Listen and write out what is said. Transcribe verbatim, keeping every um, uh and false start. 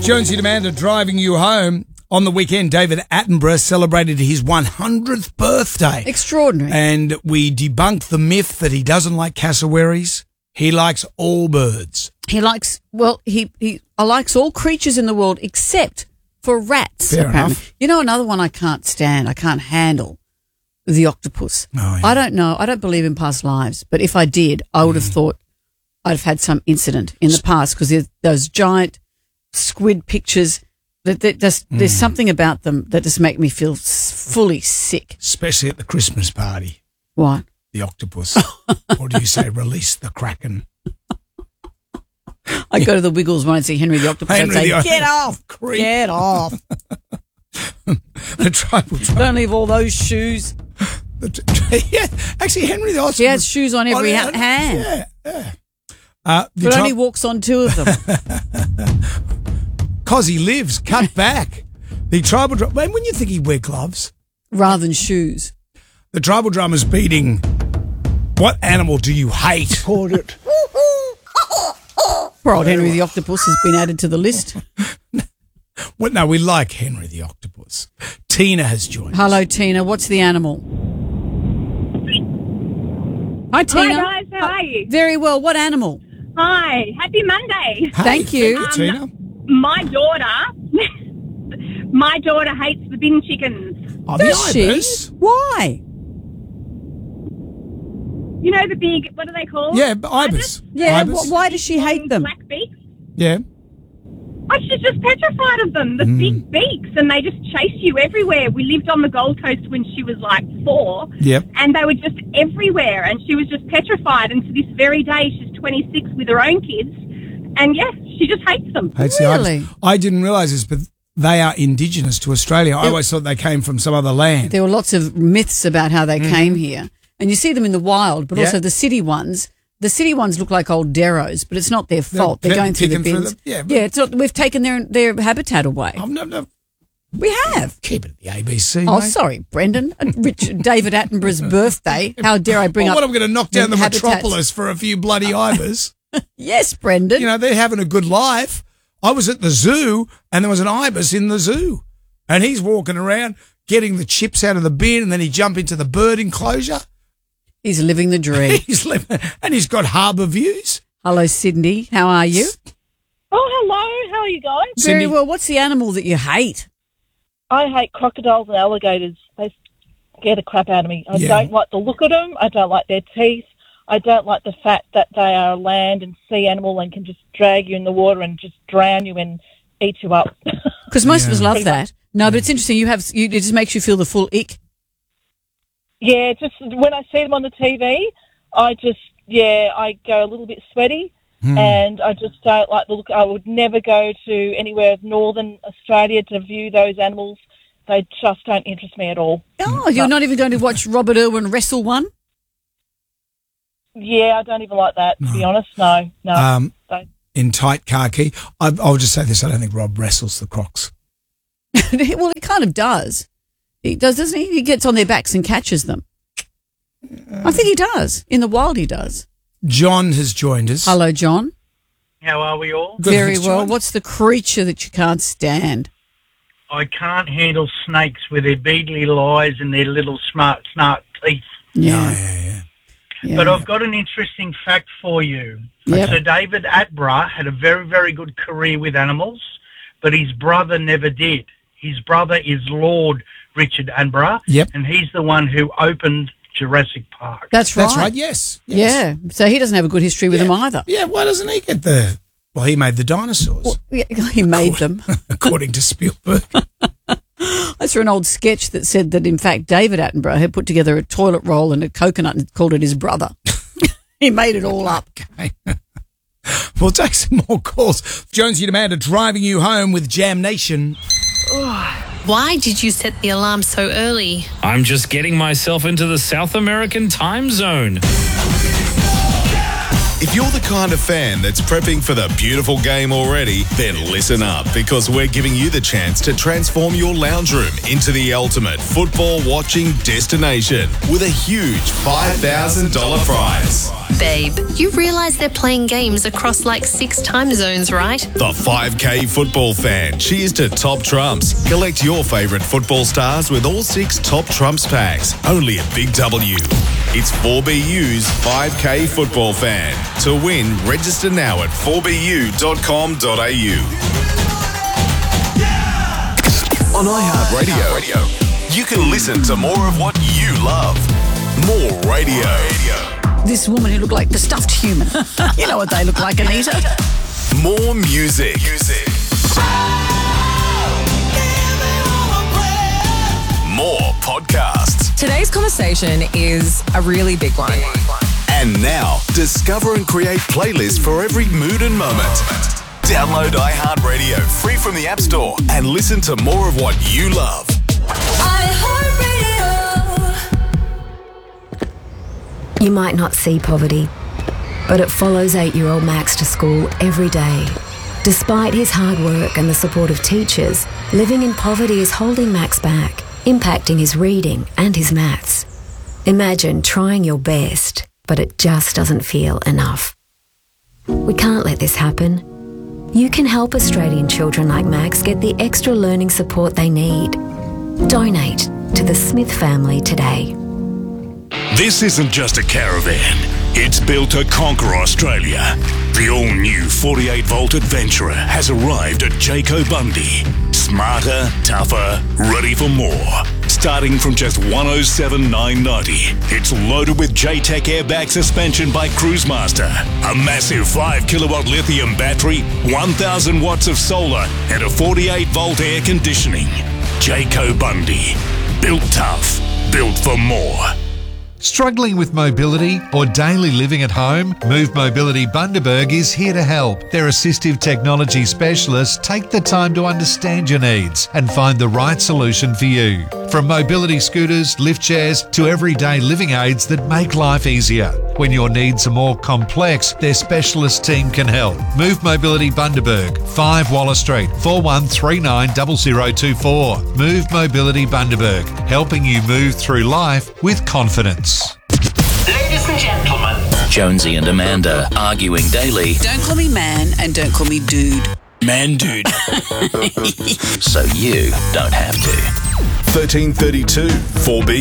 Jonesy and Amanda driving you home. On the weekend, David Attenborough celebrated his one hundredth birthday. Extraordinary. And we debunked the myth that he doesn't like cassowaries. He likes all birds. He likes, well, he, he likes all creatures in the world except for rats. Fair apparently. enough. You know another one I can't stand, I can't handle? The octopus. Oh, yeah. I don't know. I don't believe in past lives, but if I did, I would have Mm. thought I'd have had some incident in the past because there's those giant squid pictures. That, that just, Mm. There's something about them that just make me feel s- fully sick. Especially at the Christmas party. What? The octopus. Or do you say release the Kraken? I go to the Wiggles when I see Henry the Octopus Henry and say, the get off, Creep. get off. The tribal tribe. Don't leave all those shoes. The t- yeah, actually, Henry the octopus. He has shoes on every Oh, ha- yeah, hand, Yeah, yeah. Uh, the but tri- only walks on two of them. Cause he lives, cut back. The tribal drum. When you think he'd wear gloves, rather than shoes. the tribal drummer's beating. What animal do you hate? Called it. Poor old Henry the Octopus has been added to the list. Well, no, we like Henry the octopus. Tina has joined us. Hello, Tina. What's the animal? Hi, Tina. Hi guys, how are you? Very well. What animal? Hi, happy Monday. Hey, Thank you. Thank you, Tina. My daughter, my daughter hates the bin chickens. Oh, Does the she? ibis. Why? You know the big, what are they called? Yeah, but ibis. Yeah. Ibis. wh- why does she hate them? Black beaks. Yeah. Oh, she's just petrified of them, the Mm. big beaks, and they just chase you everywhere. We lived on the Gold Coast when she was like four, Yep. and they were just everywhere, and she was just petrified. And to this very day, she's twenty-six with her own kids, and yes, she just hates them. Hates the Really? ibis. I didn't realise this, but they are indigenous to Australia. I always thought they came from some other land. There were lots of myths about how they came here. And you see them in the wild, but Mm-hmm. Yeah. also the city ones. The city ones look like old derros, but it's not their fault. They're, they're going through the picking through bins. them. Yeah, but- yeah, it's not, we've taken their their habitat away. Oh, no, no. We have. Keep it at the A B C, Oh, mate. sorry, Brendan. Uh, Rich, David Attenborough's birthday. How dare I bring Well, up what, I'm going to knock down the habitats? metropolis for a few bloody ibis. Yes, Brendan. You know, they're having a good life. I was at the zoo and there was an ibis in the zoo and he's walking around getting the chips out of the bin and then he jump into the bird enclosure. He's living the dream. He's living, and he's got harbour views. Hello, Sydney. How are you? Oh, hello. How are you guys? Very Cindy- well. What's the animal that you hate? I hate crocodiles and alligators. They scare the crap out of me. I Yeah. don't like the look of them. I don't like their teeth. I don't like the fact that they are a land and sea animal and can just drag you in the water and just drown you and eat you up. Because most of Yeah. us love Pretty that. No, but it's interesting. You have you, it just makes you feel the full ick. Yeah, just when I see them on the T V, I just, yeah, I go a little bit sweaty. And I just don't like the look. I would never go to anywhere northern Australia to view those animals. They just don't interest me at all. Oh, you're not even going to watch Robert Irwin wrestle one? Yeah, I don't even like that, to be honest. No, no. Um, Don't. in tight khaki. I, I'll just say this. I don't think Rob wrestles the crocs. Well, he kind of does. He does, doesn't he? He gets on their backs and catches them. I think he does. In the wild, he does. John has joined us. Hello, John. How are we all? Good, Very thanks, well. John. What's the creature that you can't stand? I can't handle snakes with their beadly eyes and their little smart, smart teeth. Yeah, yeah, yeah. Yeah. But I've got an interesting fact for you. Yep. So David Attenborough had a very, very good career with animals, but his brother never did. His brother is Lord Richard Attenborough, Yep. and he's the one who opened Jurassic Park. That's right. That's right. Yes. yes. Yeah. So he doesn't have a good history with Yeah. them either. Yeah. Why doesn't he get the? Well, he made the dinosaurs, Well, yeah, he made them. according to Spielberg. That's for an old sketch that said that, in fact, David Attenborough had put together a toilet roll and a coconut and called it his brother. He made it all up. Okay. We'll take some more calls. Jonesy and Amanda driving you home with Jam Nation. Why did you set the alarm so early? I'm just getting myself into the South American time zone. If you're the kind of fan that's prepping for the beautiful game already, then listen up, because we're giving you the chance to transform your lounge room into the ultimate football watching destination with a huge five thousand dollars prize. Babe, you realise they're playing games across like six time zones, right? The five K football fan. Cheers to Top Trumps. Collect your favourite football stars with all six Top Trumps packs. Only at Big W. It's four B U's five K football fan. To win, register now at four b u dot com dot a u. On iHeartRadio, you can listen to more of what you love. More radio. This woman who looked like the stuffed human. You know what they look like, Anita. More music. Music. More podcasts. Today's conversation is a really big one. And now, discover and create playlists for every mood and moment. Download iHeartRadio free from the App Store and listen to more of what you love. You might not see poverty, but it follows eight-year-old Max to school every day. Despite his hard work and the support of teachers, living in poverty is holding Max back, impacting his reading and his maths. Imagine trying your best, but it just doesn't feel enough. We can't let this happen. You can help Australian children like Max get the extra learning support they need. Donate to the Smith family today. This isn't just a caravan. It's built to conquer Australia. The all-new forty-eight volt Adventurer has arrived at Jayco Bundy. Smarter, tougher, ready for more. Starting from just one hundred seven thousand nine hundred ninety dollars. It's loaded with J-Tech airbag suspension by Cruisemaster, a massive five kilowatt lithium battery, one thousand watts of solar, and a forty-eight volt air conditioning. Jayco Bundy. Built tough. Built for more. Struggling with mobility or daily living at home? Move Mobility Bundaberg is here to help. Their assistive technology specialists take the time to understand your needs and find the right solution for you. From mobility scooters, lift chairs to everyday living aids that make life easier. When your needs are more complex, their specialist team can help. Move Mobility Bundaberg, five Wallace Street, four one three nine zero zero two four. Move Mobility Bundaberg, helping you move through life with confidence. Ladies and gentlemen, Jonesy and Amanda arguing daily. Don't call me man and don't call me dude. Man, dude. So you don't have to. thirteen thirty-two, four B